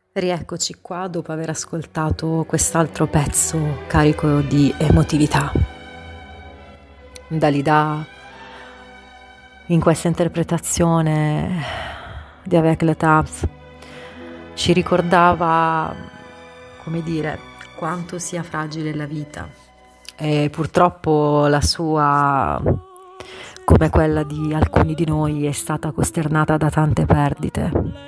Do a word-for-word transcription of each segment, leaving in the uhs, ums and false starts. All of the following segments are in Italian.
Rieccoci qua dopo aver ascoltato quest'altro pezzo carico di emotività. Dalida, in questa interpretazione di Avec le Tables, ci ricordava, come dire, quanto sia fragile la vita e purtroppo la sua, come quella di alcuni di noi, è stata costernata da tante perdite.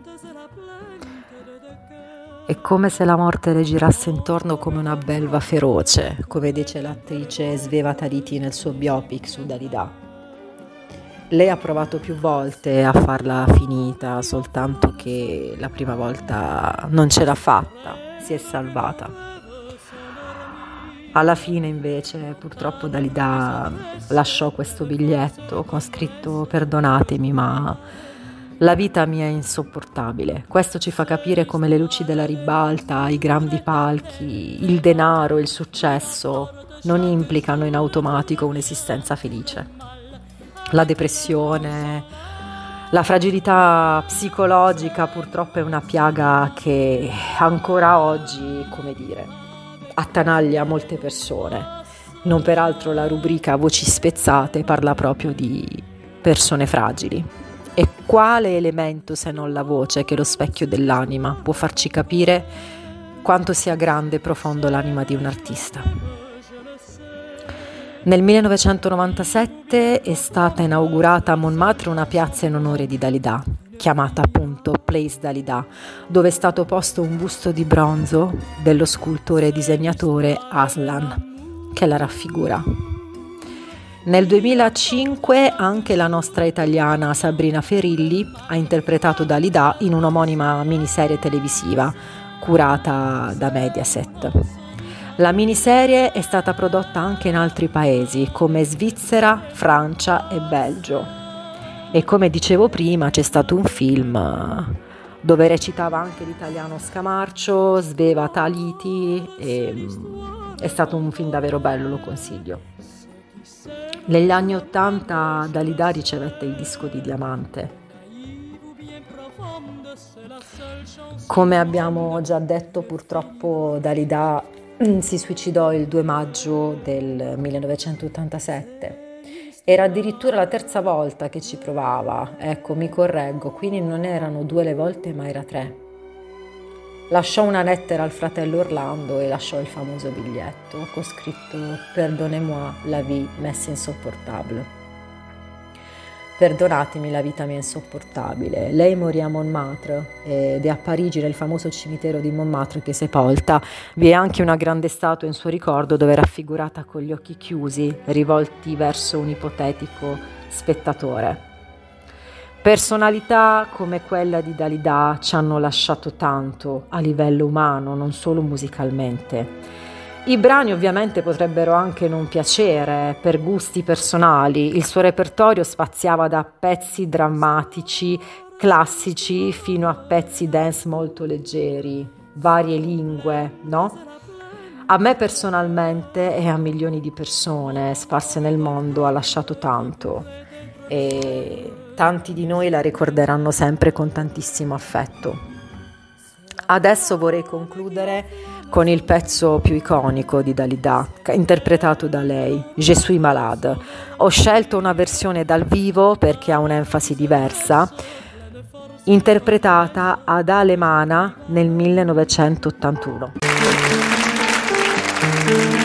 È come se la morte le girasse intorno come una belva feroce, come dice l'attrice Sveva Tariti nel suo biopic su Dalida. Lei ha provato più volte a farla finita, soltanto che la prima volta non ce l'ha fatta, si è salvata. Alla fine invece purtroppo Dalida lasciò questo biglietto con scritto: perdonatemi, ma la vita mi è insopportabile. Questo ci fa capire come le luci della ribalta, i grandi palchi, il denaro, il successo non implicano in automatico un'esistenza felice. La depressione, la fragilità psicologica purtroppo è una piaga che ancora oggi, come dire, attanaglia molte persone. Non peraltro la rubrica Voci spezzate parla proprio di persone fragili. E quale elemento se non la voce, che è lo specchio dell'anima, può farci capire quanto sia grande e profondo l'anima di un artista? Nel millenovecentonovantasette è stata inaugurata a Montmartre una piazza in onore di Dalida, chiamata appunto Place Dalida, dove è stato posto un busto di bronzo dello scultore e disegnatore Aslan, che la raffigura. Nel duemilacinque anche la nostra italiana Sabrina Ferilli ha interpretato Dalida in un'omonima miniserie televisiva curata da Mediaset. La miniserie è stata prodotta anche in altri paesi come Svizzera, Francia e Belgio. E come dicevo prima, c'è stato un film dove recitava anche l'italiano Scamarcio, Sveva Taliti, e è stato un film davvero bello, lo consiglio. Negli anni Ottanta Dalida ricevette il disco di diamante. Come abbiamo già detto, purtroppo Dalida si suicidò il due maggio del millenovecentottantasette. Era addirittura la terza volta che ci provava, ecco, mi correggo, quindi non erano due le volte ma era tre. Lasciò una lettera al fratello Orlando e lasciò il famoso biglietto con scritto: perdonnez-moi, la vie m'est insopportable. Perdonatemi, la vita mi è insopportabile. Lei morì a Montmartre ed è a Parigi, nel famoso cimitero di Montmartre, che è sepolta. Vi è anche una grande statua in suo ricordo dove è raffigurata con gli occhi chiusi, rivolti verso un ipotetico spettatore. Personalità come quella di Dalida ci hanno lasciato tanto a livello umano, non solo musicalmente. I brani ovviamente potrebbero anche non piacere per gusti personali. Il suo repertorio spaziava da pezzi drammatici, classici, fino a pezzi dance molto leggeri, varie lingue, no? A me personalmente e a milioni di persone sparse nel mondo ha lasciato tanto e tanti di noi la ricorderanno sempre con tantissimo affetto. Adesso vorrei concludere con il pezzo più iconico di Dalida, interpretato da lei, Je suis malade. Ho scelto una versione dal vivo perché ha un'enfasi diversa, interpretata ad Alemana nel millenovecentottantuno.